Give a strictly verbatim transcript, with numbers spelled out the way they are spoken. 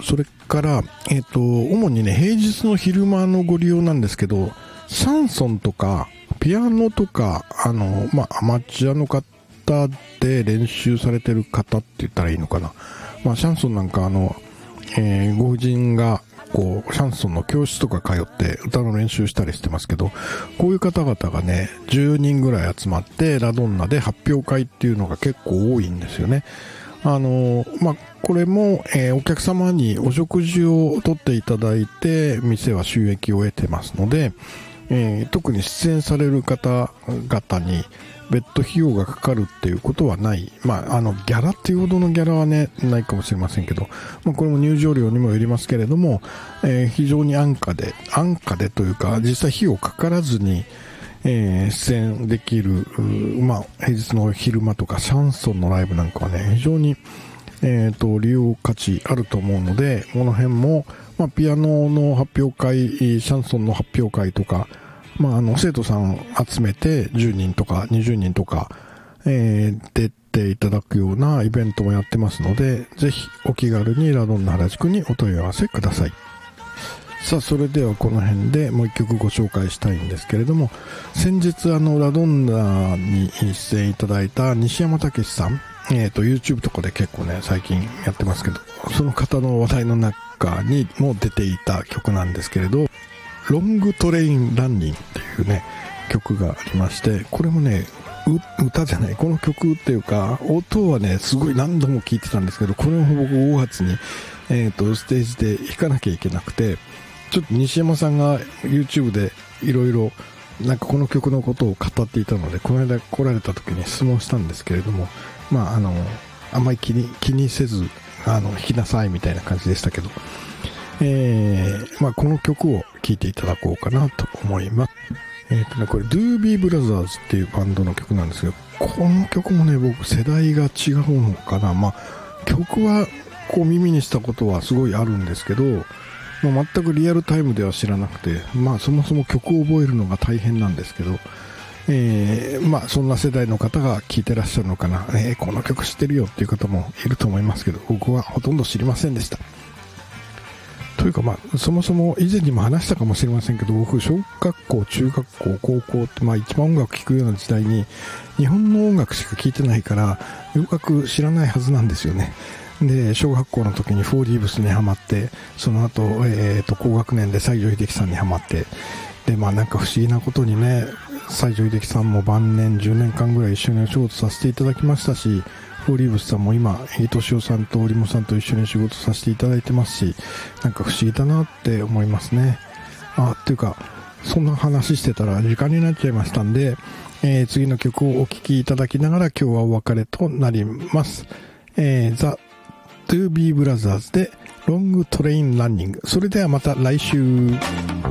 それから、えっと、主にね、平日の昼間のご利用なんですけど、シャンソンとか、ピアノとか、あの、まあ、アマチュアの方で練習されてる方って言ったらいいのかな。まあ、シャンソンなんか、あの、えー、ご婦人が、こう、シャンソンの教室とか通って歌の練習したりしてますけど、こういう方々がね、じゅうにんぐらい集まって、ラドンナで発表会っていうのが結構多いんですよね。あのまあ、これも、えー、お客様にお食事をとっていただいて店は収益を得てますので、えー、特に出演される方々に別途費用がかかるっていうことはない、まあ、あのギャラっていうほどのギャラはねないかもしれませんけど、まあ、これも入場料にもよりますけれども、えー、非常に安価で安価でというか実際費用かからずにえー、出演できる、まあ、平日の昼間とかシャンソンのライブなんかはね非常に、えー、と利用価値あると思うので、この辺も、まあ、ピアノの発表会、シャンソンの発表会とか、まあ、あの生徒さん集めてじゅうにんとかにじゅうにんとか、えー、出ていただくようなイベントもやってますので、ぜひお気軽にラドンナ原宿にお問い合わせください。さあ、それではこの辺でもう一曲ご紹介したいんですけれども、先日あのラドンナに出演いただいた西山武史さん、えーと YouTube とかで結構ね最近やってますけど、その方の話題の中にも出ていた曲なんですけれど、ロングトレインランニングっていうね曲がありまして、これもね歌じゃない、この曲っていうか音はねすごい何度も聴いてたんですけど、これも僕ごがつに、えーとステージで弾かなきゃいけなくて、ちょっと西山さんが YouTube でいろいろなんかこの曲のことを語っていたので、この間来られた時に質問したんですけれども、まああのあんまり気に気にせずあの弾きなさいみたいな感じでしたけど、えー、まあこの曲を聴いていただこうかなと思います。えーとね、これ Doobie Brothers っていうバンドの曲なんですけど、この曲もね僕世代が違うのかな。まあ曲はこう耳にしたことはすごいあるんですけど、まあ、全くリアルタイムでは知らなくて、まあそもそも曲を覚えるのが大変なんですけど、えー、まあそんな世代の方が聴いてらっしゃるのかな、えー、この曲知ってるよっていう方もいると思いますけど、僕はほとんど知りませんでした。というかまあそもそも以前にも話したかもしれませんけど、僕小学校中学校高校ってまあ一番音楽聴くような時代に日本の音楽しか聴いてないから洋楽知らないはずなんですよね。で小学校の時にフォーリーブスにハマって、その後、えー、と高学年で西城秀樹さんにハマって、でまあなんか不思議なことにね西城秀樹さんも晩年じゅうねんかんぐらい一緒にお仕事させていただきましたし、フォーリーブスさんも今飯俊夫さんと織茂さんと一緒に仕事させていただいてますし、なんか不思議だなって思いますね。あっていうかそんな話してたら時間になっちゃいましたんで、えー、次の曲をお聴きいただきながら今日はお別れとなります。えー、ザ・Doobie Brothers でロングトレインランニング。それではまた来週。